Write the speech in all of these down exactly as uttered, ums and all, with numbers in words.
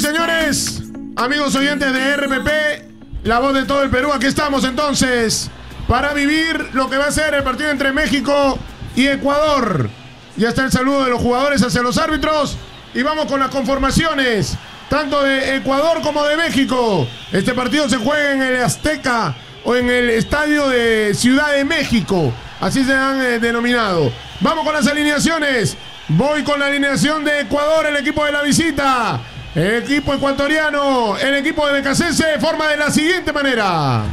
señores, amigos oyentes de R P P, la voz de todo el Perú, aquí estamos entonces para vivir lo que va a ser el partido entre México y Ecuador. Ya está el saludo de los jugadores hacia los árbitros y vamos con las conformaciones, tanto de Ecuador como de México. Este partido se juega en el Azteca o en el estadio de Ciudad de México, así se han eh, denominado. Vamos con las alineaciones. Voy con la alineación de Ecuador, el equipo de la visita. El equipo ecuatoriano, el equipo de Becasese, forma de la siguiente manera.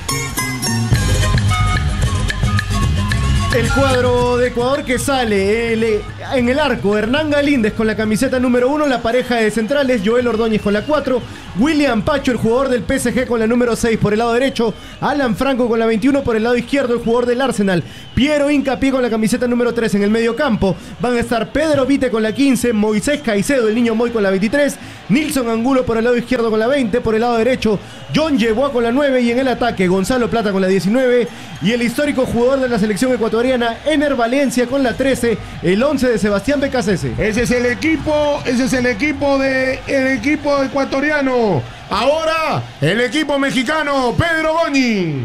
El cuadro de Ecuador que sale el, en el arco, Hernán Galíndez con la camiseta número uno, la pareja de centrales, Joel Ordóñez con la cuatro, William Pacho, el jugador del P S G con la número seis por el lado derecho, Alan Franco con la veintiuno por el lado izquierdo, el jugador del Arsenal, Piero Hincapié con la camiseta número tres en el medio campo, van a estar Pedro Vite con la quince, Moisés Caicedo, el niño Moy con la veintitrés, Nilson Angulo por el lado izquierdo con la veinte, por el lado derecho, John Yeboah con la nueve y en el ataque Gonzalo Plata con la diecinueve y el histórico jugador de la selección ecuatoriana, Ener Valencia con la trece, el once de Sebastián Becasese. Ese es el equipo, ese es el equipo de el equipo ecuatoriano. Ahora, el equipo mexicano, Pedro Goñi.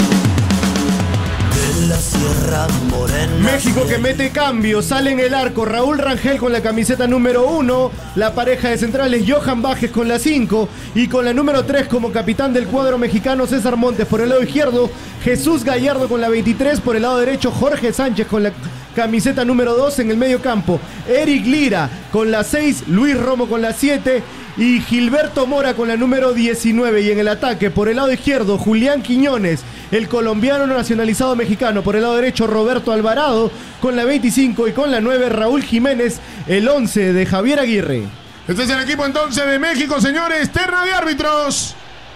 México que mete cambio, sale en el arco Raúl Rangel con la camiseta número uno, la pareja de centrales Johan Bajes con la cinco y con la número tres como capitán del cuadro mexicano César Montes por el lado izquierdo, Jesús Gallardo con la veintitrés, por el lado derecho Jorge Sánchez con la camiseta número dos en el medio campo, Eric Lira con la seis, Luis Romo con la siete y Gilberto Mora con la número diecinueve y en el ataque por el lado izquierdo Julián Quiñones, el colombiano nacionalizado mexicano, por el lado derecho Roberto Alvarado con la veinticinco y con la nueve Raúl Jiménez, el once de Javier Aguirre. Este es el equipo entonces de México, señores. Terna de árbitros.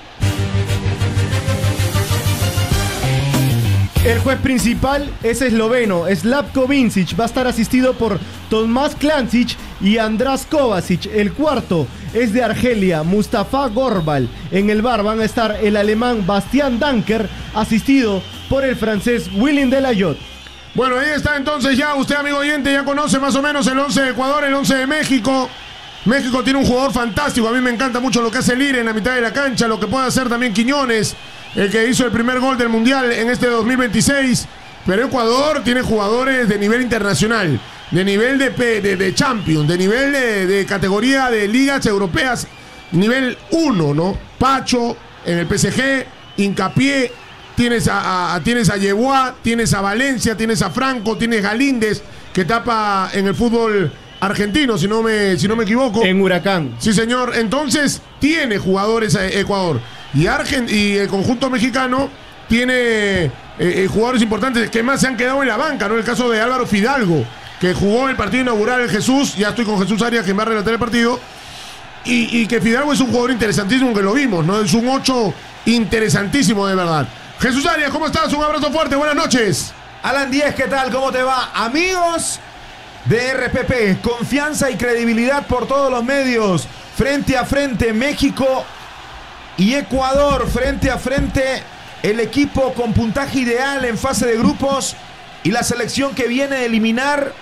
El juez principal es esloveno, Slavko Vincic, va a estar asistido por Tomás Klancic y András Kovacic. El cuarto es de Argelia, Mustafa Gorbal. En el bar van a estar el alemán Bastian Danker, asistido por el francés Willem Delayot. Bueno, ahí está entonces ya, usted amigo oyente ya conoce más o menos el once de Ecuador, el once de México. México tiene un jugador fantástico, a mí me encanta mucho lo que hace Lira en la mitad de la cancha, lo que puede hacer también Quiñones, el que hizo el primer gol del Mundial en este dos mil veintiséis. Pero Ecuador tiene jugadores de nivel internacional, de nivel de, de, de Champions, de nivel de, de categoría de ligas europeas, nivel uno, ¿no? Pacho en el P S G, Hincapié, tienes a, a, tienes a Yeboah, tienes a Valencia, tienes a Franco, tienes a Galíndez, que tapa en el fútbol argentino, si no me, si no me equivoco. En Huracán. Sí, señor. Entonces, tiene jugadores a Ecuador. Y, Argent y el conjunto mexicano tiene eh, eh, jugadores importantes que más se han quedado en la banca, ¿no? El caso de Álvaro Fidalgo, que jugó el partido inaugural el Jesús. Ya estoy con Jesús Arias, que va a relatar el partido. Y, y que Fidalgo es un jugador interesantísimo, que lo vimos, ¿no? Es un ocho interesantísimo, de verdad. Jesús Arias, ¿cómo estás? Un abrazo fuerte, buenas noches. Alan Díez, ¿qué tal? ¿Cómo te va? Amigos de R P P, confianza y credibilidad por todos los medios. Frente a frente, México y Ecuador. Frente a frente, el equipo con puntaje ideal en fase de grupos y la selección que viene a eliminar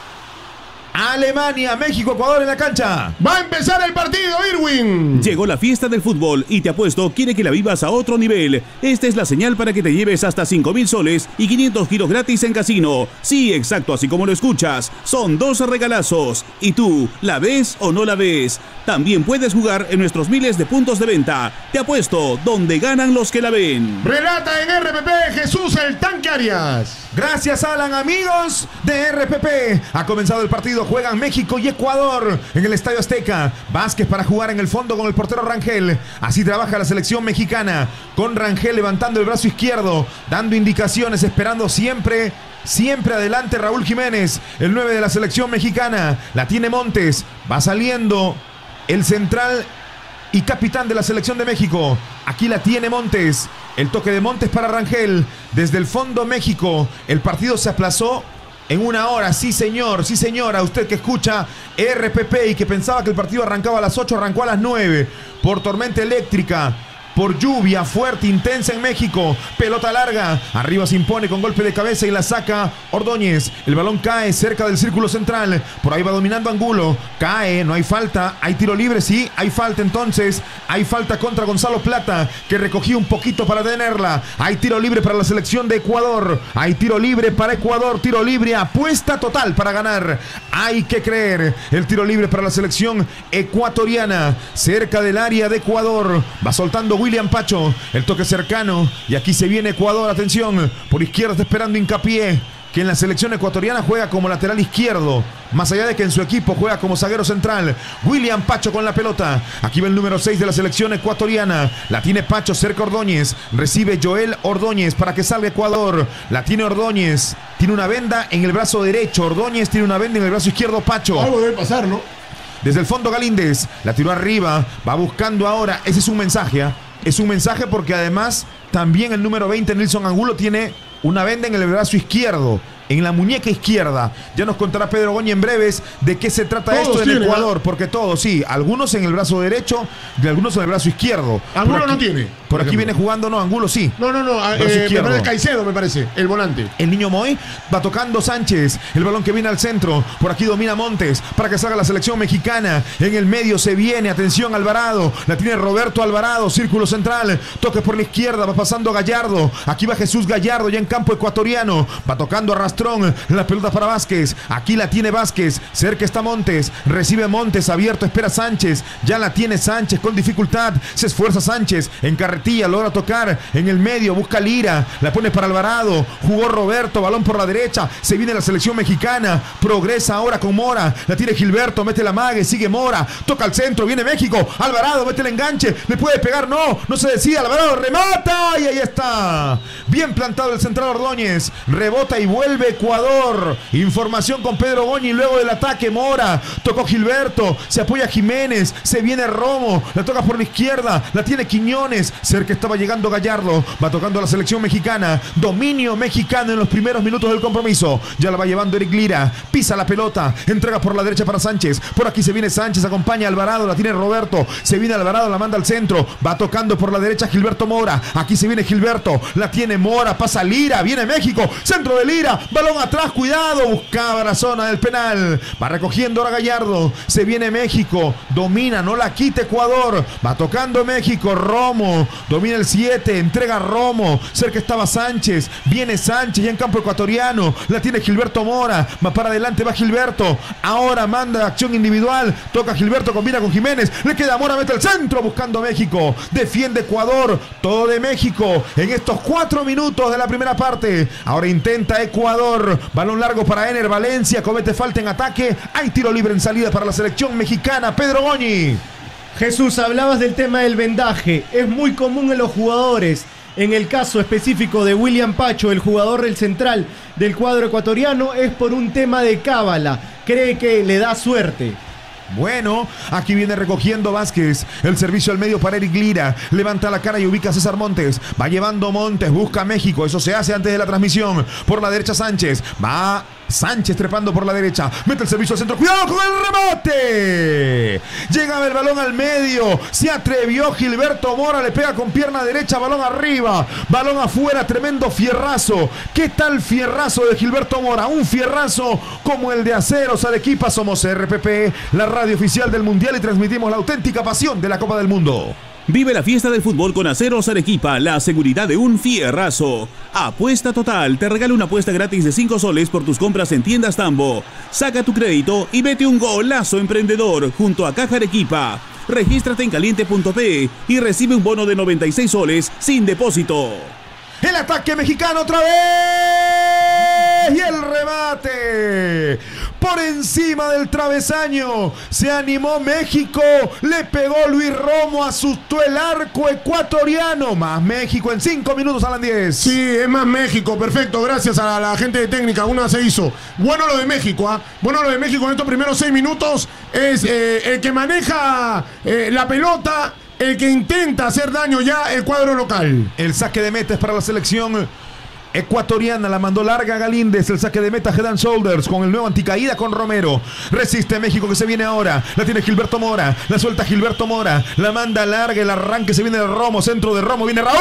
a Alemania. México, Ecuador en la cancha. Va a empezar el partido, Irwin. Llegó la fiesta del fútbol y te apuesto quiere que la vivas a otro nivel. Esta es la señal para que te lleves hasta cinco mil soles y quinientos giros gratis en casino. Sí, exacto, así como lo escuchas. Son dos regalazos. ¿Y tú, la ves o no la ves? También puedes jugar en nuestros miles de puntos de venta. Te apuesto donde ganan los que la ven. Relata en R P P Jesús el Tanque Arias. Gracias, Alan. Amigos de R P P, ha comenzado el partido. Juegan México y Ecuador en el Estadio Azteca. Vázquez para jugar en el fondo con el portero Rangel. Así trabaja la selección mexicana, con Rangel levantando el brazo izquierdo, dando indicaciones, esperando siempre, siempre adelante Raúl Jiménez, el nueve de la selección mexicana. La tiene Montes, va saliendo el central y capitán de la selección de México. Aquí la tiene Montes, el toque de Montes para Rangel, desde el fondo México. El partido se aplazó en una hora, sí señor, sí señora. Usted que escucha R P P y que pensaba que el partido arrancaba a las ocho, arrancó a las nueve por tormenta eléctrica. por lluvia fuerte, intensa en México. Pelota larga, arriba se impone con golpe de cabeza y la saca Ordóñez. El balón cae cerca del círculo central, por ahí va dominando Angulo. Cae, no hay falta, hay tiro libre, sí, hay falta entonces. Hay falta contra Gonzalo Plata, que recogía un poquito para tenerla. Hay tiro libre para la selección de Ecuador. Hay tiro libre para Ecuador, tiro libre, apuesta total para ganar. Hay que creer, el tiro libre para la selección ecuatoriana, cerca del área de Ecuador. Va soltando William Pacho, el toque cercano, y aquí se viene Ecuador, atención, por izquierda está esperando Hincapié, que en la selección ecuatoriana juega como lateral izquierdo, más allá de que en su equipo juega como zaguero central. William Pacho con la pelota, aquí va el número seis de la selección ecuatoriana, la tiene Pacho cerca Ordóñez, recibe Joel Ordóñez para que salga Ecuador, la tiene Ordóñez, tiene una venda en el brazo derecho, Ordóñez tiene una venda en el brazo izquierdo, Pacho. Algo debe pasar, ¿no? Desde el fondo Galíndez, la tiró arriba, va buscando ahora, ese es un mensaje, ¿eh? Es un mensaje porque además también el número veinte, Nilson Angulo, tiene una venda en el brazo izquierdo, en la muñeca izquierda. Ya nos contará Pedro Goñi en breves de qué se trata Todos esto en tienen, Ecuador, ¿eh? porque todos, sí, algunos en el brazo derecho y algunos en el brazo izquierdo. Angulo Por aquí- no tiene. Por por aquí ejemplo. viene jugando, no, Angulo sí. No, no, no. Brazo Eh, me izquierdo. parece Caicedo, me parece. El volante. El niño Moy va tocando Sánchez, el balón que viene al centro, por aquí domina Montes para que salga la selección mexicana. En el medio se viene, atención, Alvarado, la tiene Roberto Alvarado, círculo central, toque por la izquierda, va pasando Gallardo, aquí va Jesús Gallardo ya en campo ecuatoriano, va tocando a Rastrón, la pelota para Vázquez, aquí la tiene Vázquez, cerca está Montes, recibe Montes, abierto, espera Sánchez, ya la tiene Sánchez con dificultad, se esfuerza Sánchez, en carretilla, logra tocar en el medio, busca Lira, la pone para Alvarado, jugó Roberto, balón por la derecha, se viene la selección mexicana, progresa ahora con Mora, la tiene Gilberto, mete la mague, sigue Mora, toca al centro, viene México, Alvarado, mete el enganche, le puede pegar, no, no se decide, Alvarado remata y ahí está, bien plantado el central Ordóñez, rebota y vuelve Ecuador, información con Pedro Goñi luego del ataque, Mora, tocó Gilberto, se apoya Jiménez, se viene Romo, la toca por la izquierda, la tiene Quiñones, cerca estaba llegando Gallardo, va tocando a la selección mexicana, dominio mexicano en los primeros minutos del compromiso, ya la va llevando Eric Lira, pisa la pelota, entrega por la derecha para Sánchez, por aquí se viene Sánchez, acompaña a Alvarado, la tiene Roberto, se viene Alvarado, la manda al centro, va tocando por la derecha Gilberto Mora, aquí se viene Gilberto, la tiene Mora, pasa Lira, viene México, centro de Lira, balón atrás, cuidado, buscaba la zona del penal, va recogiendo ahora Gallardo, se viene México, domina, no la quita Ecuador, va tocando México, Romo, domina el siete, entrega a Romo, cerca estaba Sánchez, viene Sánchez ya en campo ecuatoriano, la tiene Gilberto Mora, va para adelante, va Gilberto, ahora manda acción individual, toca Gilberto, combina con Jiménez, le queda Mora, mete el centro buscando a México, defiende Ecuador, todo de México en estos cuatro minutos de la primera parte, ahora intenta Ecuador, balón largo para Ener Valencia, comete falta en ataque, hay tiro libre en salida para la selección mexicana, Pedro Goñi. Jesús, hablabas del tema del vendaje. Es muy común en los jugadores. En el caso específico de William Pacho, el jugador del central del cuadro ecuatoriano, es por un tema de cábala. Cree que le da suerte. Bueno, aquí viene recogiendo Vázquez, el servicio al medio para Eric Lira, levanta la cara y ubica a César Montes, va llevando Montes, busca a México, eso se hace antes de la transmisión, por la derecha Sánchez, va Sánchez trepando por la derecha, mete el servicio al centro, cuidado con el remate, llega el balón al medio, se atrevió Gilberto Mora, le pega con pierna derecha, balón arriba, balón afuera, tremendo fierrazo, ¿qué tal fierrazo de Gilberto Mora? Un fierrazo como el de Aceros Arequipa, somos R P P, la radio oficial del Mundial y transmitimos la auténtica pasión de la Copa del Mundo. Vive la fiesta del fútbol con Aceros Arequipa, la seguridad de un fierrazo. Apuesta Total te regala una apuesta gratis de cinco soles por tus compras en tiendas Tambo. Saca tu crédito y vete un golazo emprendedor junto a Caja Arequipa. Regístrate en caliente punto pe y recibe un bono de noventa y seis soles sin depósito. El ataque mexicano otra vez y el remate por encima del travesaño, se animó México, le pegó Luis Romo, asustó el arco ecuatoriano, más México en cinco minutos a las diez. Sí, es más México, perfecto, gracias a la gente de técnica, una se hizo. Bueno lo de México, ¿ah? ¿eh? Bueno lo de México en estos primeros seis minutos es eh, el que maneja eh, la pelota, el que intenta hacer daño ya el cuadro local. El saque de meta es para la selección ecuatoriana, la mandó larga Galíndez, el saque de meta Head and Shoulders con el nuevo anticaída con Romero. Resiste México que se viene ahora, la tiene Gilberto Mora, la suelta Gilberto Mora, la manda larga, el arranque se viene de Romo, centro de Romo, viene Raúl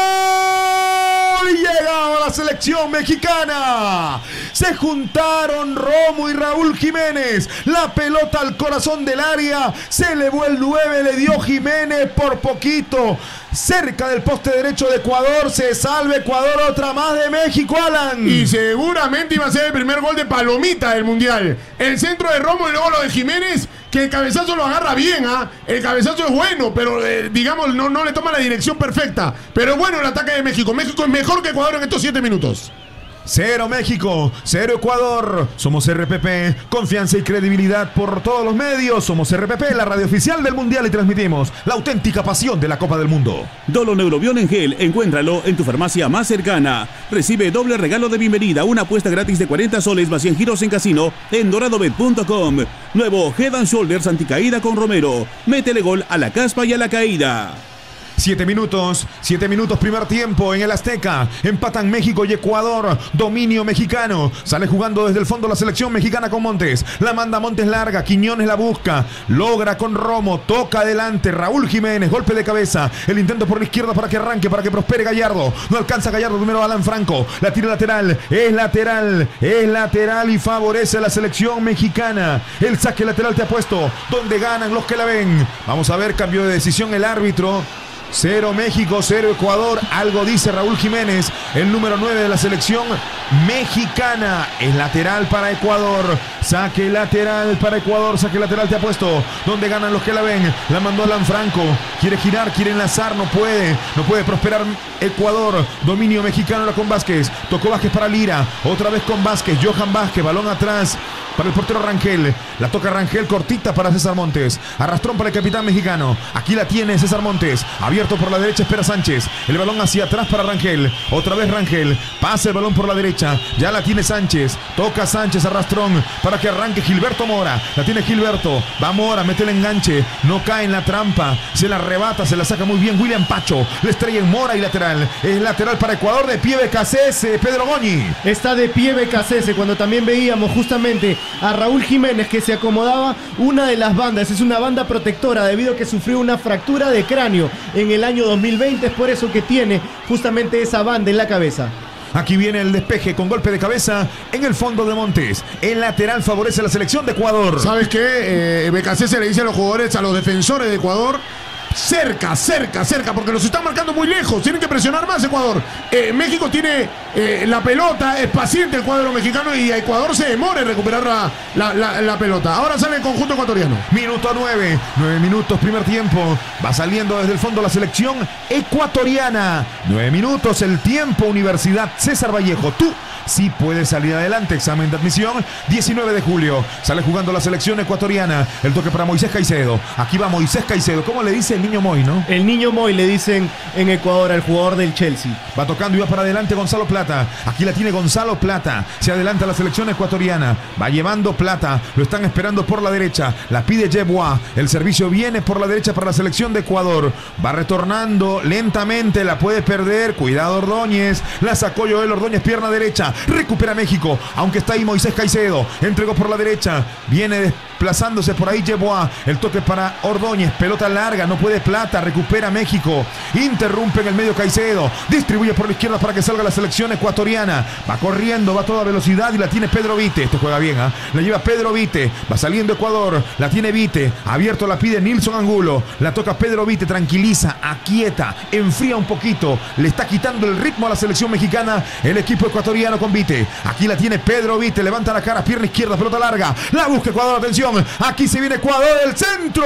y llegaba la selección mexicana. Se juntaron Romo y Raúl Jiménez, la pelota al corazón del área, se elevó el nueve, le dio Jiménez por poquito, cerca del poste derecho de Ecuador, se salve Ecuador, otra más de México, Alan. Y seguramente iba a ser el primer gol de palomita del Mundial. El centro de Romo y luego lo de Jiménez, que el cabezazo lo agarra bien, ¿ah? ¿eh? El cabezazo es bueno, pero eh, digamos, no, no le toma la dirección perfecta. Pero bueno el ataque de México. México es mejor que Ecuador en estos siete minutos. Cero México, cero Ecuador. Somos R P P, confianza y credibilidad por todos los medios. Somos R P P, la radio oficial del Mundial, y transmitimos la auténtica pasión de la Copa del Mundo. Dolo Neurobión en gel, encuéntralo en tu farmacia más cercana. Recibe doble regalo de bienvenida, una apuesta gratis de cuarenta soles más cien giros en casino en doradobet punto com. Nuevo Head and Shoulders anticaída con Romero. Métele gol a la caspa y a la caída. Siete minutos, siete minutos primer tiempo en el Azteca. Empatan México y Ecuador. Dominio mexicano. Sale jugando desde el fondo la selección mexicana con Montes. La manda Montes larga. Quiñones la busca. Logra con Romo. Toca adelante. Raúl Jiménez. Golpe de cabeza. El intento por la izquierda para que arranque, para que prospere Gallardo. No alcanza Gallardo. Primero Alan Franco. La tira lateral. Es lateral. Es lateral y favorece a la selección mexicana. El saque lateral te ha puesto donde ganan los que la ven. Vamos a ver, cambio de decisión el árbitro. Cero México, cero Ecuador. Algo dice Raúl Jiménez, el número nueve de la selección mexicana. Es lateral para Ecuador. Saque lateral para Ecuador. Saque lateral te ha puesto donde ganan los que la ven. La mandó Alan Franco. Quiere girar, quiere enlazar. No puede. No puede prosperar Ecuador. Dominio mexicano ahora con Vázquez. Tocó Vázquez para Lira. Otra vez con Vázquez. Johan Vázquez. Balón atrás para el portero Rangel. La toca Rangel, cortita para César Montes. Arrastrón para el capitán mexicano. Aquí la tiene César Montes. Abierto por la derecha, espera Sánchez. El balón hacia atrás para Rangel. Otra vez Rangel. Pasa el balón por la derecha. Ya la tiene Sánchez. Toca Sánchez, arrastrón para que arranque Gilberto Mora. La tiene Gilberto. Va Mora, mete el enganche. No cae en la trampa. Se la arrebata, se la saca muy bien William Pacho. Le estrella en Mora y lateral. Es lateral para Ecuador, de pie Becasese. Pedro Goñi. Está de pie Becasese, cuando también veíamos justamente a Raúl Jiménez que se acomodaba una de las bandas. Es una banda protectora debido a que sufrió una fractura de cráneo en el año dos mil veinte. Es por eso que tiene justamente esa banda en la cabeza. Aquí viene el despeje con golpe de cabeza en el fondo de Montes. El lateral favorece a la selección de Ecuador. ¿Sabes qué? Eh, Becasese le dice a los jugadores, a los defensores de Ecuador: cerca, cerca, cerca, porque los están marcando muy lejos. Tienen que presionar más Ecuador. Eh, México tiene eh, la pelota, es paciente el cuadro mexicano y a Ecuador se demora en recuperar la, la, la, la pelota. Ahora sale el conjunto ecuatoriano. Minuto nueve, nueve minutos primer tiempo. Va saliendo desde el fondo la selección ecuatoriana. Nueve minutos el tiempo. Universidad César Vallejo. Tú sí puedes salir adelante. Examen de admisión diecinueve de julio. Sale jugando la selección ecuatoriana. El toque para Moisés Caicedo. Aquí va Moisés Caicedo. ¿Cómo le dice el niño Moy, no? El niño Moy le dicen en Ecuador al jugador del Chelsea. Va tocando y va para adelante Gonzalo Plata. Aquí la tiene Gonzalo Plata. Se adelanta la selección ecuatoriana. Va llevando Plata. Lo están esperando por la derecha. La pide Jebois. El servicio viene por la derecha para la selección de Ecuador. Va retornando lentamente. La puede perder. Cuidado Ordóñez. La sacó Joel Ordóñez, pierna derecha. Recupera México. Aunque está ahí Moisés Caicedo. Entregó por la derecha. Viene desplazándose por ahí Jebois. El toque para Ordóñez. Pelota larga. No puede Plata. Recupera México. Interrumpe en el medio Caicedo. Distribuye por la izquierda para que salga la selección ecuatoriana. Va corriendo. Va a toda velocidad y la tiene Pedro Vite. Este juega bien, ¿eh? La lleva Pedro Vite. Va saliendo Ecuador. La tiene Vite. Abierto la pide Nilson Angulo. La toca Pedro Vite. Tranquiliza. Aquieta. Enfría un poquito. Le está quitando el ritmo a la selección mexicana. El equipo ecuatoriano con Vite. Aquí la tiene Pedro Vite. Levanta la cara. Pierna izquierda. Pelota larga. La busca Ecuador. Atención. Aquí se viene Ecuador. El centro.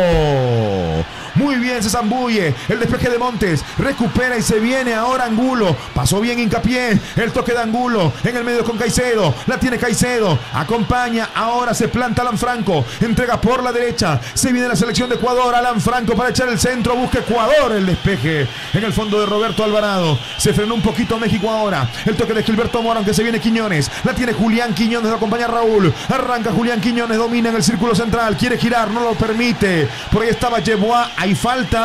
Muy bien, se zambulle. El despeje de Montes. Recupera y se viene ahora Angulo. Pasó bien Hincapié. El toque de Angulo. En el medio con Caicedo. La tiene Caicedo. Acompaña. Ahora se planta Alan Franco. Entrega por la derecha. Se viene la selección de Ecuador. Alan Franco para echar el centro. Busca Ecuador. El despeje en el fondo de Roberto Alvarado. Se frenó un poquito México ahora. El toque de Gilberto Mora, aunque se viene Quiñones. La tiene Julián Quiñones. Lo acompaña Raúl. Arranca Julián Quiñones. Domina en el círculo central. Quiere girar. No lo permite. Por ahí estaba Jebois. Hay falta,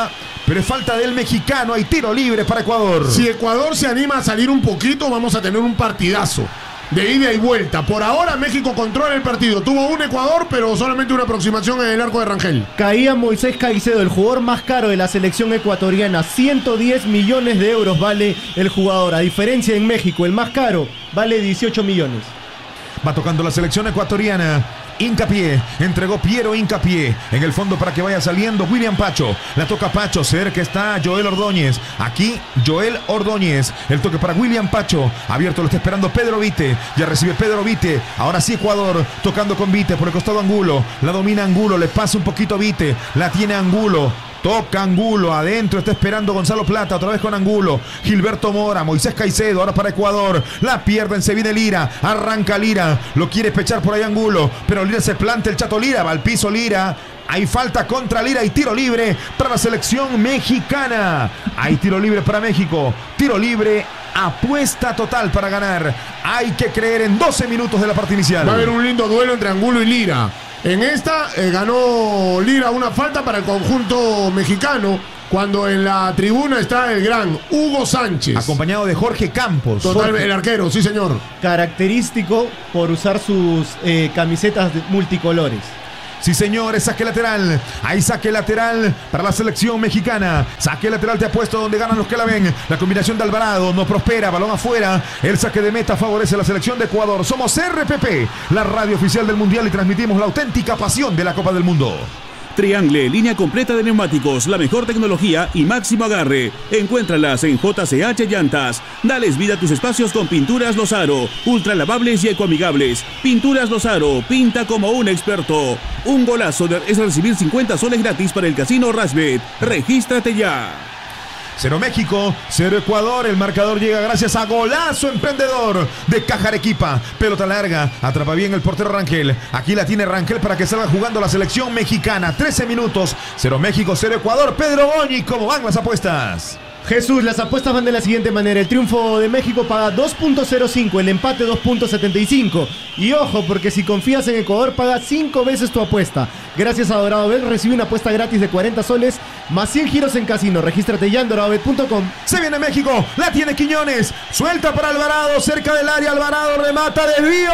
pero es falta del mexicano. Hay tiro libre para Ecuador. Si Ecuador se anima a salir un poquito, vamos a tener un partidazo de ida y vuelta. Por ahora México controla el partido. Tuvo un Ecuador, pero solamente una aproximación en el arco de Rangel. Caía Moisés Caicedo, el jugador más caro de la selección ecuatoriana. ciento diez millones de euros vale el jugador. A diferencia en México, el más caro vale dieciocho millones. Va tocando la selección ecuatoriana. Hincapié, entregó Piero Hincapié en el fondo para que vaya saliendo William Pacho. La toca Pacho, cerca está Joel Ordóñez. Aquí Joel Ordóñez, el toque para William Pacho. Abierto, lo está esperando Pedro Vite. Ya recibe Pedro Vite. Ahora sí Ecuador, tocando con Vite por el costado Angulo. La domina Angulo, le pasa un poquito a Vite. La tiene Angulo. Toca Angulo, adentro está esperando Gonzalo Plata, otra vez con Angulo. Gilberto Mora, Moisés Caicedo, ahora para Ecuador. La pierden, se viene Lira, arranca Lira. Lo quiere pechar por ahí Angulo, pero Lira se planta el Chato Lira, va al piso Lira. Hay falta contra Lira y tiro libre para la selección mexicana. Hay tiro libre para México. Tiro libre, apuesta total para ganar. Hay que creer en doce minutos de la parte inicial. Va a haber un lindo duelo entre Angulo y Lira. En esta eh, ganó Lira una falta para el conjunto mexicano, cuando en la tribuna está el gran Hugo Sánchez, acompañado de Jorge Campos. Total, el arquero, sí señor. Característico por usar sus eh, camisetas multicolores. Sí, señores, saque lateral. Hay saque lateral para la selección mexicana. Saque lateral te apuesto donde ganan los que la ven. La combinación de Alvarado no prospera. Balón afuera. El saque de meta favorece a la selección de Ecuador. Somos R P P, la radio oficial del Mundial, y transmitimos la auténtica pasión de la Copa del Mundo. Triangle, línea completa de neumáticos, la mejor tecnología y máximo agarre. Encuéntralas en J C H Llantas. Dales vida a tus espacios con Pinturas Lozaro, ultra lavables y ecoamigables. Pinturas Lozaro, pinta como un experto. Un golazo de, es recibir cincuenta soles gratis para el casino Rashbet. Regístrate ya. Cero México, cero Ecuador. El marcador llega gracias a golazo emprendedor de Caja Arequipa. Pelota larga, atrapa bien el portero Rangel. Aquí la tiene Rangel para que salga jugando la selección mexicana. trece minutos, cero México, cero Ecuador. Pedro Goñi, ¿cómo van las apuestas? Jesús, las apuestas van de la siguiente manera. El triunfo de México paga dos punto cero cinco, el empate dos punto setenta y cinco. Y ojo, porque si confías en Ecuador, paga cinco veces tu apuesta. Gracias a Dorado Bet recibe una apuesta gratis de cuarenta soles más cien giros en casino. Regístrate ya en dorado bet punto com. Se viene México, la tiene Quiñones. Suelta para Alvarado, cerca del área. Alvarado remata, desvío.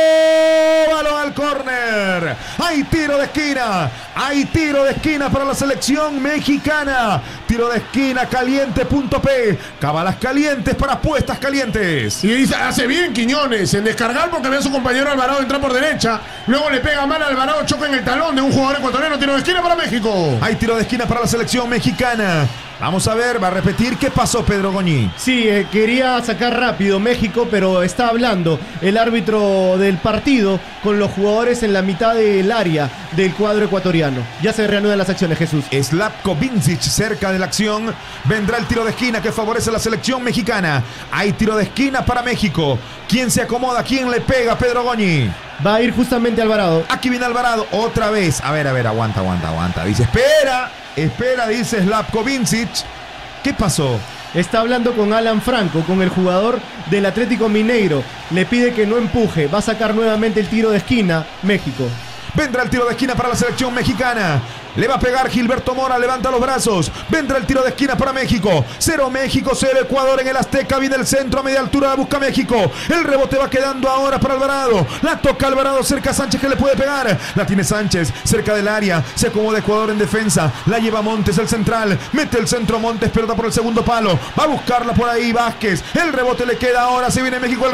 Balón al córner. Hay tiro de esquina. Hay tiro de esquina para la selección mexicana. Tiro de esquina caliente punto p. Cabalas calientes para apuestas calientes. Y dice, hace bien Quiñones en descargar porque ve a su compañero Alvarado entrar por derecha. Luego le pega mal a Alvarado, choca en el talón de un jugador ecuatoriano. Tiro de esquina para México. Hay tiro de esquina para la selección mexicana. Vamos a ver, va a repetir. ¿Qué pasó, Pedro Goñi? Sí, eh, quería sacar rápido México, pero está hablando el árbitro del partido con los jugadores en la mitad del área del cuadro ecuatoriano. Ya se reanudan las acciones, Jesús. Slavko Vincic cerca de la acción. Vendrá el tiro de esquina que favorece a la selección mexicana. Hay tiro de esquina para México. ¿Quién se acomoda? ¿Quién le pega, Pedro Goñi? Va a ir justamente Alvarado. Aquí viene Alvarado otra vez. A ver, a ver, aguanta, aguanta, aguanta. Dice, espera, espera, dice Slavko Vincic. ¿Qué pasó? Está hablando con Alan Franco, con el jugador del Atlético Mineiro. Le pide que no empuje. Va a sacar nuevamente el tiro de esquina, México. Vendrá el tiro de esquina para la selección mexicana. Le va a pegar Gilberto Mora, levanta los brazos. Vendrá el tiro de esquina para México. Cero México, cero Ecuador en el Azteca. Viene el centro a media altura, la busca México. El rebote va quedando ahora para Alvarado. La toca Alvarado, cerca a Sánchez que le puede pegar. La tiene Sánchez, cerca del área. Se acomoda Ecuador en defensa. La lleva Montes, el central. Mete el centro Montes, pelota por el segundo palo. Va a buscarla por ahí Vázquez. El rebote le queda ahora, se viene México, el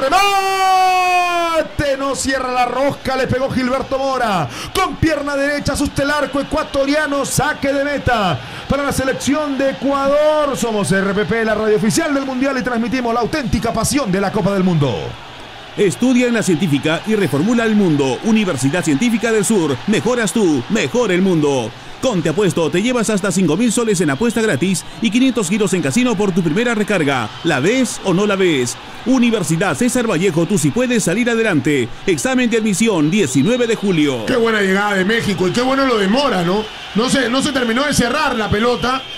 remate. No cierra la rosca, le pegó Gilberto Mora. Con pierna derecha asusta el arco ecuatoriano. Saque de meta para la selección de Ecuador. Somos R P P, la radio oficial del Mundial, y transmitimos la auténtica pasión de la Copa del Mundo. Estudia en la científica y reformula el mundo. Universidad Científica del Sur. Mejoras tú, mejor el mundo. Con Te Apuesto te llevas hasta cinco mil soles en apuesta gratis y quinientos giros en casino por tu primera recarga. ¿La ves o no la ves? Universidad César Vallejo, tú sí puedes salir adelante. Examen de admisión diecinueve de julio. Qué buena llegada de México y qué bueno lo de Mora, ¿no? No se, no se terminó de cerrar la pelota,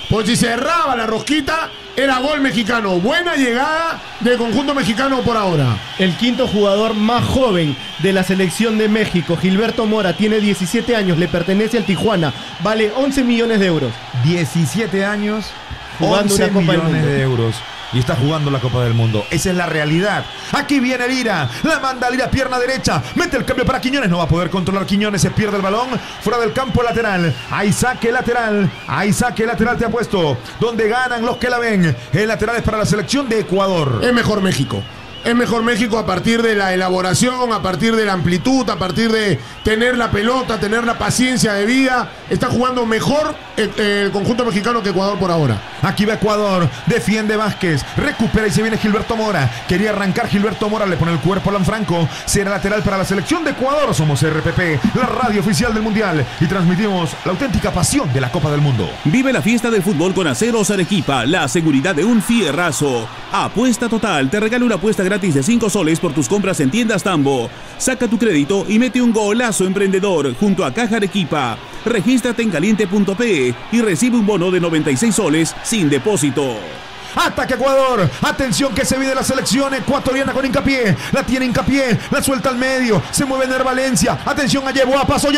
Pues si cerraba la rosquita, era gol mexicano. Buena llegada del conjunto mexicano por ahora. El quinto jugador más joven de la selección de México, Gilberto Mora, tiene diecisiete años, le pertenece al Tijuana, vale once millones de euros. diecisiete años, Jugando once una Copa del millones Mundo. de euros. Y está jugando la Copa del Mundo. Esa es la realidad. Aquí viene Lira. La manda Lira, pierna derecha. Mete el cambio para Quiñones. No va a poder controlar Quiñones. Se pierde el balón. Fuera del campo lateral. Hay saque lateral. Hay saque lateral, te ha puesto. Donde ganan los que la ven. El lateral es para la selección de Ecuador. Es mejor México. Es mejor México a partir de la elaboración, a partir de la amplitud, a partir de tener la pelota, tener la paciencia de vida. Está jugando mejor el, el conjunto mexicano que Ecuador por ahora. Aquí va Ecuador, defiende Vázquez, recupera y se viene Gilberto Mora. Quería arrancar Gilberto Mora, le pone el cuerpo a Lanfranco. Será lateral para la selección de Ecuador. Somos R P P, la radio oficial del Mundial, y transmitimos la auténtica pasión de la Copa del Mundo. Vive la fiesta del fútbol con Aceros Arequipa, la seguridad de un fierrazo. Apuesta Total te regala una apuesta gratis de cinco soles por tus compras en tiendas Tambo. Saca tu crédito y mete un golazo emprendedor junto a Caja Arequipa. Regístrate en caliente punto pe y recibe un bono de noventa y seis soles sin depósito. Ataque Ecuador, atención que se viene la selección ecuatoriana con Hincapié, la tiene Hincapié, la suelta al medio, se mueve Ner Valencia, atención a Yeboah, pasó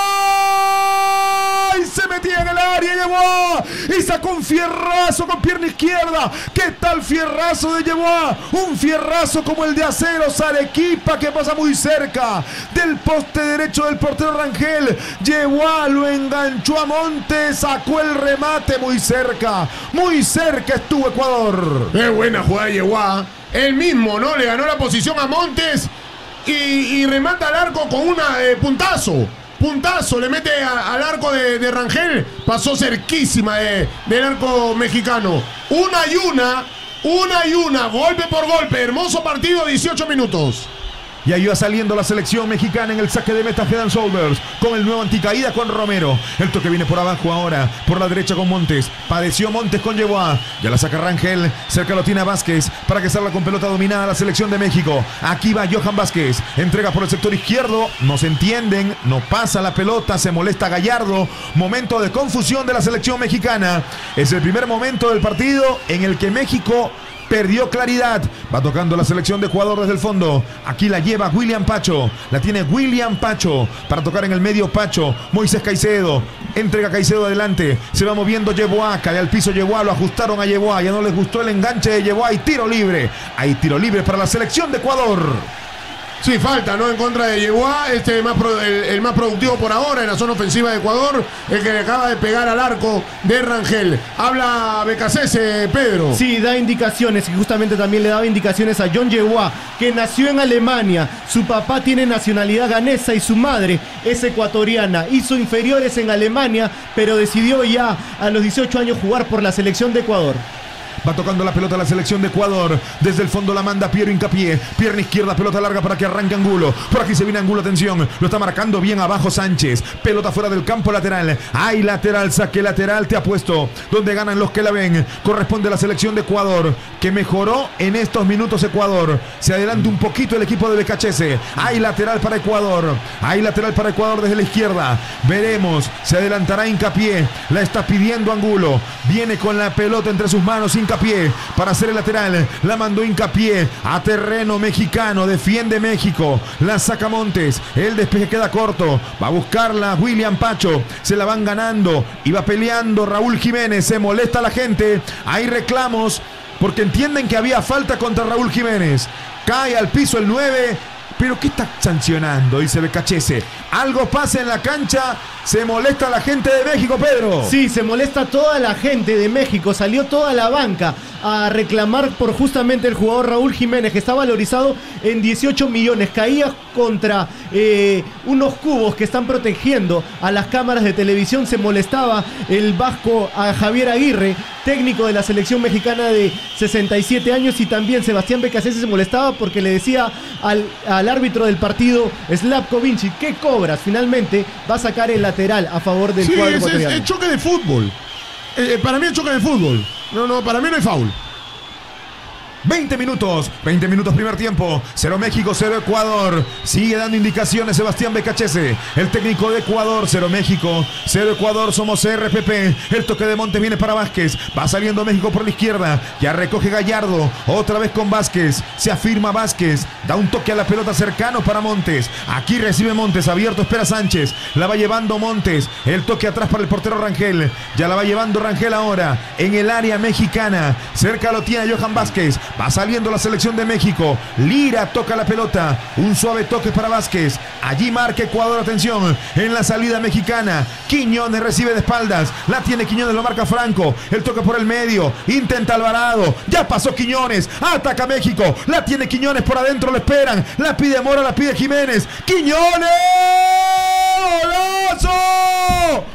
Yeboah y se metía en el área Yeboah y sacó un fierrazo con pierna izquierda. ¿Qué tal fierrazo de Yeboah? Un fierrazo como el de Aceros Arequipa que pasa muy cerca del poste derecho del portero Rangel. Yeboah lo enganchó a Montes, sacó el remate muy cerca, muy cerca estuvo Ecuador. Qué buena jugada de Yeboah. Él mismo, ¿no? Le ganó la posición a Montes y, y remata al arco con una eh, puntazo. Puntazo, le mete a, al arco de, de Rangel. Pasó cerquísima de, del arco mexicano. Una y una, una y una, golpe por golpe. Hermoso partido, dieciocho minutos. Y ahí va saliendo la selección mexicana en el saque de meta. Head and Shoulders con el nuevo anticaída con Romero. El toque viene por abajo ahora, por la derecha con Montes. Padeció Montes con Yeboah. Ya la saca Rangel. Cerca lo tiene a Vázquez para que salga con pelota dominada la selección de México. Aquí va Johan Vázquez. Entrega por el sector izquierdo. No se entienden. No pasa la pelota. Se molesta Gallardo. Momento de confusión de la selección mexicana. Es el primer momento del partido en el que México perdió claridad. Va tocando la selección de Ecuador desde el fondo. Aquí la lleva William Pacho. La tiene William Pacho para tocar en el medio Pacho. Moisés Caicedo. Entrega Caicedo adelante. Se va moviendo Yeboah. Cae al piso Yeboah. Lo ajustaron a Yeboah. Ya no les gustó el enganche de Yeboah. Y tiro libre. Hay tiro libre para la selección de Ecuador. Sí, falta, ¿no? En contra de Yeboah, este más pro, el, el más productivo por ahora en la zona ofensiva de Ecuador, el que le acaba de pegar al arco de Rangel. Habla Becasese, Pedro. Sí, da indicaciones y justamente también le daba indicaciones a John Yeboah, que nació en Alemania. Su papá tiene nacionalidad ganesa y su madre es ecuatoriana. Hizo inferiores en Alemania, pero decidió ya a los dieciocho años jugar por la selección de Ecuador. Va tocando la pelota la selección de Ecuador. Desde el fondo la manda Piero Hincapié. Pierna izquierda, pelota larga para que arranque Angulo. Por aquí se viene Angulo, atención. Lo está marcando bien abajo Sánchez. Pelota fuera del campo lateral. Hay lateral, saque lateral, te ha puesto. Donde ganan los que la ven. Corresponde a la selección de Ecuador, que mejoró en estos minutos Ecuador. Se adelanta un poquito el equipo de Becachese. Hay lateral para Ecuador. Hay lateral para Ecuador desde la izquierda. Veremos. Se adelantará Hincapié. La está pidiendo Angulo. Viene con la pelota entre sus manos Hincapié para hacer el lateral. La mandó Hincapié a terreno mexicano. Defiende México. La saca Montes. El despeje queda corto. Va a buscarla William Pacho. Se la van ganando. Y va peleando Raúl Jiménez. Se molesta la gente. Hay reclamos porque entienden que había falta contra Raúl Jiménez. Cae al piso el nueve. ¿Pero qué está sancionando? Dice Becachese. Algo pasa en la cancha. Se molesta la gente de México, Pedro. Sí, se molesta toda la gente de México. Salió toda la banca a reclamar por justamente el jugador Raúl Jiménez, que está valorizado en dieciocho millones. Caía contra eh, unos cubos que están protegiendo a las cámaras de televisión. Se molestaba el vasco a Javier Aguirre, técnico de la selección mexicana de sesenta y siete años, y también Sebastián Becasese se molestaba porque le decía al, al árbitro del partido, Slavko Vinci, ¿qué cobras? Finalmente va a sacar el lateral a favor del sí, cuadro es, ecuatoriano. es, es choque de fútbol. Eh, para mí es choque de fútbol. No, no, para mí no hay foul. veinte minutos. veinte minutos primer tiempo. cero México, cero Ecuador. Sigue dando indicaciones Sebastián Becachese, el técnico de Ecuador. cero México, cero Ecuador. Somos R P P. El toque de Montes viene para Vázquez. Va saliendo México por la izquierda. Ya recoge Gallardo. Otra vez con Vázquez. Se afirma Vázquez. Da un toque a la pelota cercano para Montes. Aquí recibe Montes. Abierto espera Sánchez. La va llevando Montes. El toque atrás para el portero Rangel. Ya la va llevando Rangel ahora. En el área mexicana. Cerca lo tiene Johan Vázquez. Va saliendo la selección de México. Lira toca la pelota. Un suave toque para Vázquez. Allí marca Ecuador. Atención. En la salida mexicana. Quiñones recibe de espaldas. La tiene Quiñones. Lo marca Franco. El toque por el medio. Intenta Alvarado. Ya pasó Quiñones. Ataca México. La tiene Quiñones por adentro. Lo esperan. La pide Mora. La pide Jiménez. ¡Quiñones! ¡Golazo!